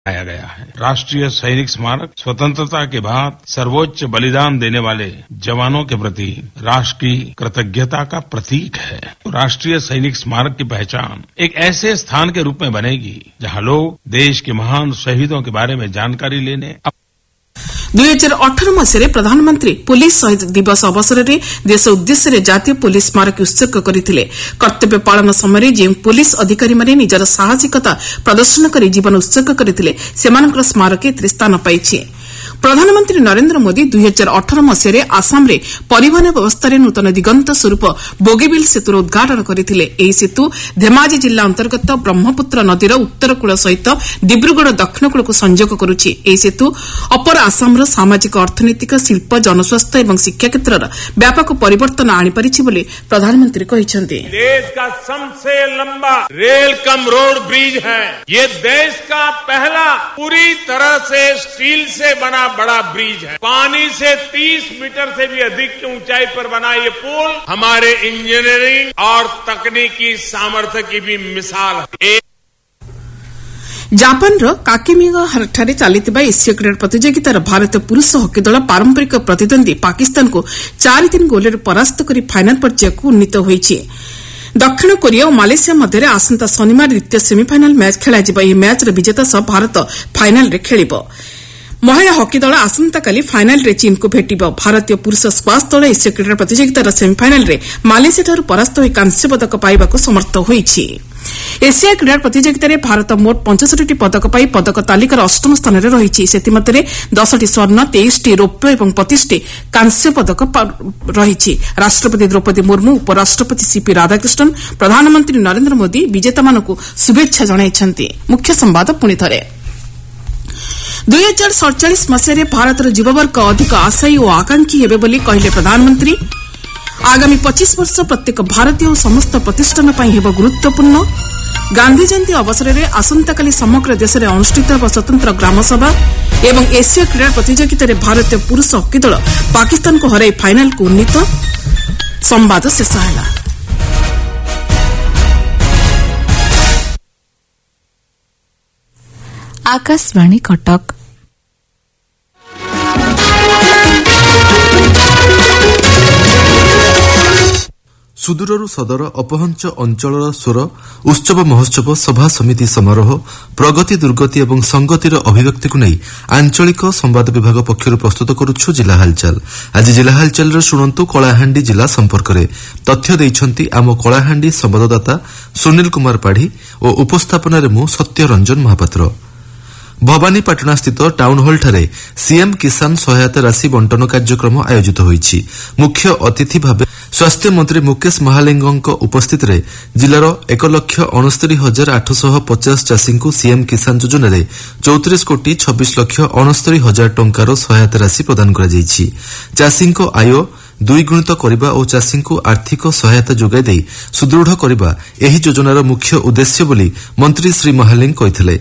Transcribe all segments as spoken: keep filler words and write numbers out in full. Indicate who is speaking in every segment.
Speaker 1: आया गया है। राष्ट्रीय सैनिक स्मारक स्वतंत्रता के बाद सर्वोच्च बलिदान देने वाले जवानों के प्रति राष्ट्र की कृतज्ञता का प्रतीक है। राष्ट्रीय सैनिक स्मारक की पहचान एक ऐसे स्थान के रूप में बनेगी जहां लोग देश के महान शहीदों के बारे में जानकारी लेने
Speaker 2: दुई हजार अठर मसीह प्रधानमंत्री पुलिस शहीद दिवस अवसर में देश उद्देश्य जातीय पुलिस स्मारक उत्सर्ग करते। कर्तव्य पालन समय जो पुलिस अधिकारी माने निजर साहसिकता प्रदर्शन कर जीवन उत्सर्ग करते सेमानकर स्मारक एथिरे स्थान पाइछि। प्रधानमंत्री नरेंद्र मोदी दुई हजार अठर मसीह आसाम रे परिवहन व्यवस्था नूतन दिगंत स्वरूप बोगीबिल सेतुर उद्घाटन करथिले। एही सेतु धेमाजी जिला अंतर्गत ब्रह्मपुत्र नदीर उत्तर कूल सहित डिब्रुगढ़ दक्षिण कूल को संयोग करुछि। एही सेतु अपर आसामर सामाजिक अर्थनैतिक शिल्प जनस्वास्थ्य एवं शिक्षा क्षेत्र व्यापक परिवर्तन आनिपारिछि बोली प्रधानमंत्री कहिसंति।
Speaker 3: देश का सबसे लंबा रेल कम रोड ब्रिज है। ये देश का पहला पूरी तरह से स्टील से बना बड़ा ब्रिज है। पानी से तीस मीटर से भी अधिक की ऊंचाई पर बना ये पुल हमारे इंजीनियरिंग और तकनीकी सामर्थ्य की भी मिसाल है।
Speaker 2: जापान काकेमिगाଠାରେ ଚାଲିଥିବା ଏସୀୟ କ୍ରୀଡା ପ୍ରତିଯୋଗିତାର ଭାରତୀୟ ପୁରୁଷ ହକି ଦଳ ପାରମ୍ପରିକ ପ୍ରତିଦ୍ୱନ୍ଦ୍ୱୀ ପାକିସ୍ତାନକୁ ଚାରି ତିନି ଗୋଲରେ ପରାସ୍ତ କରି ଫାଇନାଲ ପର୍ଯ୍ୟାୟକୁ ଉନ୍ନୀତ ହୋଇଛି। ଦକ୍ଷିଣ କୋରିଆ ଓ ମାଲେସିଆ ମଧ୍ୟରେ ଆସନ୍ତା ଶନିବାର ଦ୍ୱିତୀୟ ସେମିଫାଇନାଲ ମ୍ୟାଚ୍ ଖେଳାଯିବ। ଏହି ମ୍ୟାଚ୍ର ବିଜେତା ସହ ଭାରତ ଫାଇନାଲରେ ଖେଳିବ। ମହିଳା ହକି ଦଳ ଆସନ୍ତାକାଲି ଫାଇନାଲରେ ଚୀନକୁ ଭେଟିବ। ଭାରତୀୟ ପୁରୁଷ ସ୍କ୍ୱାସ୍ ଦଳ ଏସୀୟ କ୍ରୀଡା ପ୍ରତିଯୋଗିତାର ସେମିଫାଇନାଲରେ ମାଲେସିଆଠାରୁ ପରାସ୍ତ ହୋଇ କାଂସ୍ୟ ପଦକ ପାଇବାକୁ ସମର୍ଥ ହୋଇଛି। ଏସିଆ କ୍ରୀଡା ପ୍ରତିଯୋଗିତାରେ ଭାରତ ମୋଟ ପଞ୍ଚଷଠି ପଦକ ପାଇ ପଦକ ତାଲିକାର ଅଷ୍ଟମ ସ୍ଥାନରେ ରହିଛି। ସେଥିମଧ୍ୟରେ ଦଶଟି ସ୍ୱର୍ଣ୍ଣ ତେଇଶଟି ରୌପ୍ୟ ଏବଂ ପଚିଶଟି କାଂସ୍ୟ ପଦକ ରହିଛି। ରାଷ୍ଟ୍ରପତି ଦ୍ରୌପଦୀ ମୁର୍ମୁ ଉପରାଷ୍ଟ୍ରପତି ସିପି ରାଧାକୃଷ୍ଣନ ପ୍ରଧାନମନ୍ତ୍ରୀ ନରେନ୍ଦ୍ର ମୋଦି ବିଜେତାମାନଙ୍କୁ ଶୁଭେଚ୍ଛା ଜଣାଇଛନ୍ତି। ମୁଖ୍ୟ ସମ୍ବାଦ ପୁଣି ଥରେ दुई हजार सड़चाश मसीह भारतर युववर्ग अधिक आशायी और आकांक्षी हेबे बोली कहले प्रधानमंत्री। आगामी पच्चीस वर्ष प्रत्येक भारतीय और समस्त प्रतिष्ठान पई हेब गुरुत्वपूर्ण। गांधी जयंती अवसर में आसंताकाली समग्र देश में अनुष्ठित हेब स्वतंत्र ग्रामसभा एवं एसीय क्रीड़ा प्रतियोगिता में भारतीय पुरुष हकी दल पाकिस्तान को हराई फाइनाल को उन्नीत। संवाद शेष है।
Speaker 4: आकाशवाणी कटक।
Speaker 5: सुदूररू सदर अपहंच अंचलर स्वर उत्सव महोत्सव सभा समिति समारोह प्रगति दुर्गति एवं संगतिर अभिव्यक्ति को नहीं आंचलिक संवाद विभाग पक्षर प्रस्तुत करुछु जिला हालचाल। आज जिला हालचाल शुणु कलाहांडी जिला संपर्क में तथ्य देइछंती आम कलाहांडी संवाददाता सुनील कुमार पाढ़ी और उपस्थापन मु सत्यरंजन महापात्र। भवानीपाटना स्थित टाउन हॉल ठारे सीएम किसान सहायता राशि बंटन कार्यक्रम आयोजित होईछि। मुख्य अतिथि भावे स्वास्थ्य मंत्री मुकेश महालिंगଙ୍କ उपस्थिति में जिलार एक लक्ष अणस्तरी हजार आठशह पचास चाषी को सीएम किसान योजना चौतीस कोटी छब्बीस लक्ष अणस्तरी हजार टंकार सहायता राशि प्रदान कराଯାଇଛି। चाषी आय दुईगुणित करने और चाषी को आर्थिक सहायता जोगाई दे सुदृढ़ करने एही योजनार मुख्य उद्देश्य बोली मंत्री श्री महालिंग कहिथिले।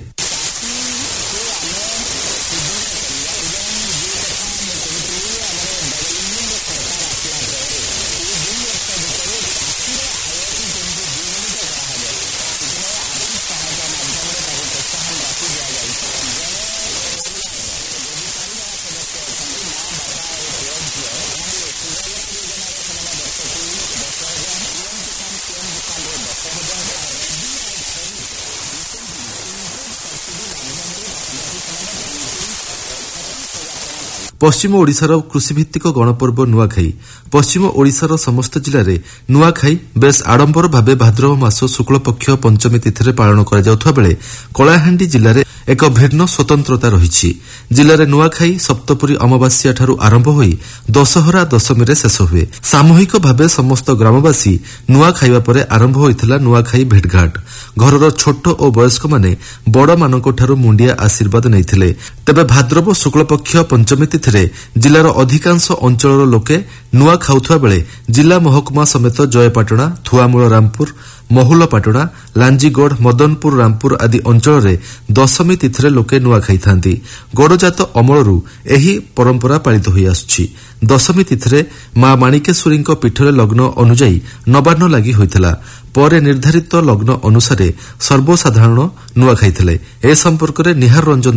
Speaker 5: पश्चिम ओडिशार कृषिभित्तिक गणपर्व नुआखाई पश्चिम ओडिशार समस्त जिले में नुआखाई बेस आडंबर भाव भाद्रव मास शुक्लपक्ष पंचमी तिथि पालन करा बेले कलाहांडी जिले में एक भिन्न स्वतंत्रता रही। जिले में नुआखाई सप्तपुरी अमावास्या ठारू आरंभ होई दशहरा दशमी रे शेष हुए। सामूहिक भाव समस्त ग्रामवासी नुआ खाइबा परे आरंभ होइथिला नुआखाई भेटघाट। घरर छोट और वयस्क माने बड़ मानक ठारू मुंडिया आशीर्वाद नैथिले। तेबे भाद्रव शुक्लपक्ष पंचमी तिथि जिलार अधिकांश अंचल लोके नुआ खाउथुआ बेले जिला महकुमा समेत जयपाटणा थुआमूल रामपुर महुलपाटणा लांजीगढ़ मदनपुर रामपुर आदि अंचल में दशमी तिथि लोके नुआ खाई गड़जात अमलरू एही परंपरा पालित होई आसुछि। दशमी तिथि मां माणिकेश्वरी पीठरे लग्न अनुजाई नवान्न लागि होइथिला। परे निर्धारित लग्न अनुसारे सर्वसाधारण नुआ खाइथिले। ए संपर्क में निहार रंजन